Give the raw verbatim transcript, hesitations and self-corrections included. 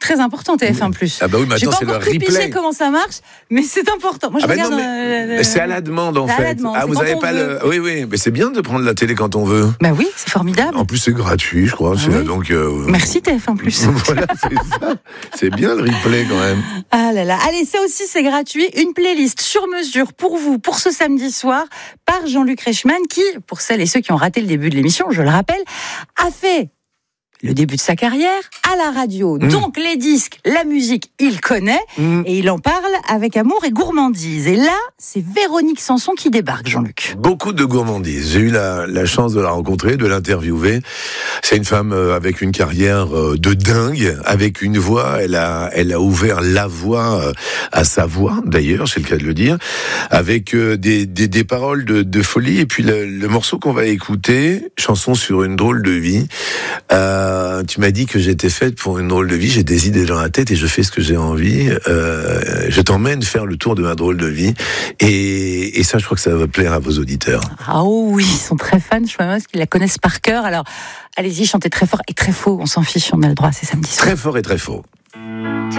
très important T F un plus. Ah bah oui, maintenant c'est le replay. J'ai pas encore replay. pigé comment ça marche, mais c'est important. Moi je ah bah regarde. Non, mais euh, c'est à la demande en c'est fait. À la demande, ah c'est vous quand avez on pas veut. le. Oui oui, mais c'est bien de prendre la télé quand on veut. Bah oui, c'est formidable. En plus c'est gratuit, je crois. Ah c'est, oui. donc. Euh... Merci T F un plus. Voilà, c'est ça. C'est bien le replay quand même. Ah là là. Allez, ça aussi c'est gratuit. Une playlist sur mesure pour vous, pour ce samedi soir, par Jean-Luc Reichmann, qui, pour celles et ceux qui ont raté le début de l'émission, je le rappelle, a fait le début de sa carrière à la radio. Mmh. Donc les disques, la musique, il connaît mmh. et il en parle avec amour et gourmandise. Et là, c'est Véronique Sanson qui débarque, Jean-Luc. Beaucoup de gourmandise. J'ai eu la, la chance de la rencontrer, de l'interviewer. C'est une femme avec une carrière de dingue, avec une voix. Elle a, elle a ouvert la voix à sa voix, d'ailleurs, c'est le cas de le dire, avec des, des, des paroles de, de folie. Et puis le, le morceau qu'on va écouter, chanson sur une drôle de vie. Euh, tu m'as dit que j'étais faite pour une drôle de vie, j'ai des idées dans la tête et je fais ce que j'ai envie. Euh, je t'emmène faire le tour de ma drôle de vie. Et, et ça, je crois que ça va plaire à vos auditeurs. Ah oh oui, ils sont très fans, je pense qu'ils la connaissent par cœur. Alors, allez-y, chantez très fort et très faux, on s'en fiche, on a le droit, c'est samedi soir. Très fort et très faux.